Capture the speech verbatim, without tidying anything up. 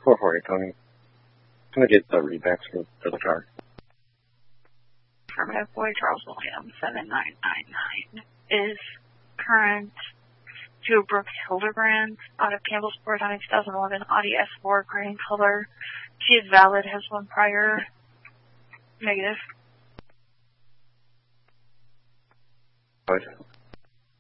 four forty, Tony. I'm going to get the readbacks for, for the car. Affirmative. Boy Charles William, seven nine nine nine. Is current to Brooks Hildebrand out of Campbellsport on a two thousand eleven Audi S four gray in color. She is valid, has one prior. Negative. Good.